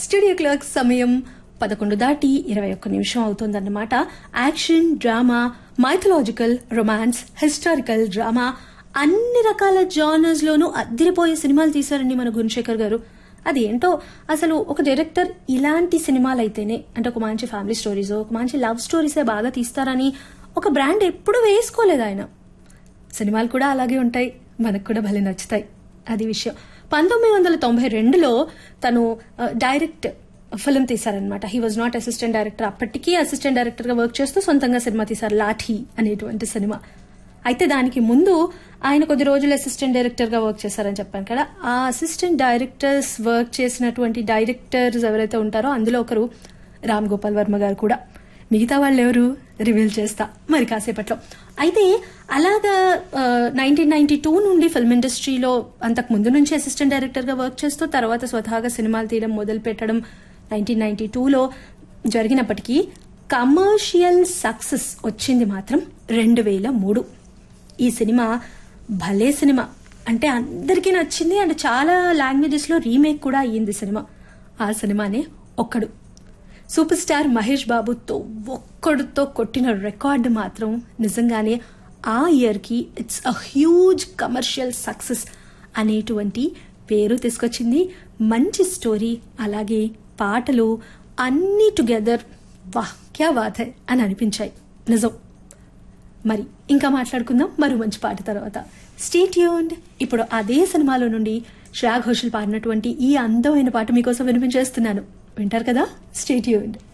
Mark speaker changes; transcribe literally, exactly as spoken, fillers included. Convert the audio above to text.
Speaker 1: Studio clock సమయం పదకొండు దాటి ఇరవై ఒక్క నిమిషం అవుతుందన్నమాట. Action, drama, mythological, romance, historical drama అన్ని రకాల జానర్స్ లోనూ అదిరిపోయే సినిమాలు తీశారండి మన గుణశేఖర్ గారు. అది ఏంటో అసలు ఒక డైరెక్టర్ ఇలాంటి సినిమాలు అయితేనే, అంటే ఒక మంచి ఫ్యామిలీ స్టోరీస్, ఒక మంచి లవ్ స్టోరీసే బాగా తీస్తారని ఒక బ్రాండ్ ఎప్పుడు వేసుకోలేదు ఆయన. సినిమాలు కూడా అలాగే ఉంటాయి, మనకు కూడా భలే నచ్చుతాయి. అది విషయం. పంతొమ్మిది వందల తొంభై రెండులో తను direct film తీశారనమాట. He was not assistant director. అప్పటికీ అసిస్టెంట్ డైరెక్టర్ గా వర్క్ చేస్తూ సొంతంగా సినిమా తీశారు, లాఠీ అనేటువంటి సినిమా. అయితే దానికి ముందు ఆయన కొద్ది రోజులు అసిస్టెంట్ డైరెక్టర్ గా వర్క్ చేశారని చెప్పాను కదా. ఆ అసిస్టెంట్ డైరెక్టర్స్ వర్క్ చేసినటువంటి డైరెక్టర్స్ ఎవరైతే ఉంటారో అందులో ఒకరు రామ్ గోపాల్ వర్మ గారు కూడా. మిగతా వాళ్ళు ఎవరు రివీల్ చేస్తా మరి కాసేపట్లో. అయితే అలాగా నైన్టీన్ నైన్టీ టూ నుండి ఫిల్మ్ ఇండస్ట్రీలో అంతకు ముందు నుంచి అసిస్టెంట్ డైరెక్టర్ గా వర్క్ చేస్తూ తర్వాత స్వతహాగా సినిమాలు తీయడం మొదలు పెట్టడం నైన్టీన్ నైన్టీ టూలో జరిగినప్పటికీ కమర్షియల్ సక్సెస్ వచ్చింది మాత్రం రెండు వేల మూడు. ఈ సినిమా భలే సినిమా, అంటే అందరికీ నచ్చింది అండ్ చాలా లాంగ్వేజెస్ లో రీమేక్ కూడా అయ్యింది సినిమా. ఆ సినిమానే ఒక్కడు. సూపర్ స్టార్ మహేష్ బాబుతో ఒక్కడుతో కొట్టిన రికార్డు మాత్రం నిజంగానే ఆ ఇయర్ కి it's a huge commercial success అనేటువంటి పేరు తీసుకొచ్చింది. మంచి స్టోరీ, అలాగే పాటలు అన్నీ టుగెదర్ వాహ్ క్యా బాత్ హై అని అనిపించాయి. నిజం. మరి ఇంకా మాట్లాడుకుందాం మరో మంచి పాట తర్వాత. Stay tuned. ఇప్పుడు అదే సినిమాలో నుండి శ్రేయా ఘోషల్ పాడినటువంటి ఈ అందమైన పాట మీకోసం వినిపించేస్తున్నాను. వింటారు కదా. Stay tuned.